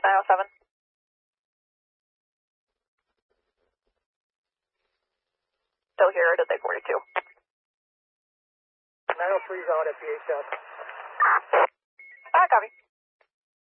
907. Still here, it is a 42. 903 is out at PHS. Copy.